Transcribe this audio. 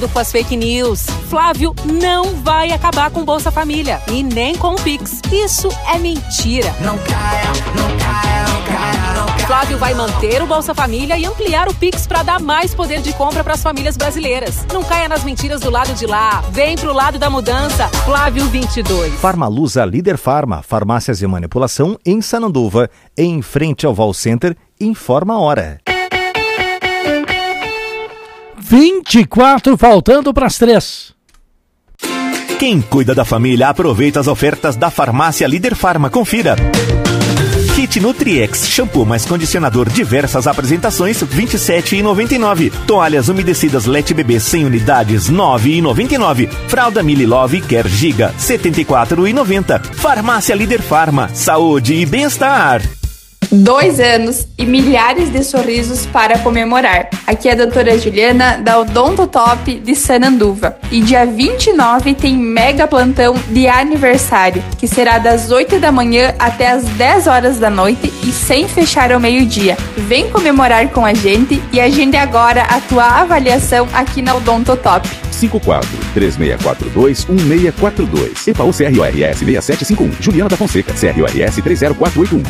Com as fake news. Flávio não vai acabar com Bolsa Família e nem com o Pix. Isso é mentira. Não caia, não caia, não caia, não caia. Flávio vai manter o Bolsa Família e ampliar o Pix para dar mais poder de compra para as famílias brasileiras. Não caia nas mentiras do lado de lá. Vem pro lado da mudança. Flávio 22. Farmalusa Líder Farma, farmácias e manipulação em Sananduva, em frente ao Val Center. Informa a hora. 24 faltando para as 3. Quem cuida da família aproveita as ofertas da Farmácia Líder Farma. Confira. Kit Nutriex, shampoo mais condicionador, diversas apresentações, R$ 27,99. Toalhas umedecidas Let Bebê 100 unidades, R$ 9,99. Fralda Mili Love Care Giga, R$ 74,90. Farmácia Líder Farma, saúde e bem-estar. 2 anos e milhares de sorrisos para comemorar. Aqui é a doutora Juliana, da Odontotop de Sananduva. E dia 29 tem mega plantão de aniversário, que será das 8 da manhã até as 10 horas da noite e sem fechar ao meio-dia. Vem comemorar com a gente e agende agora a tua avaliação aqui na Odontotop. 54-3642-1642. EPAU CRORS 6751. Juliana da Fonseca, CRORS 30481.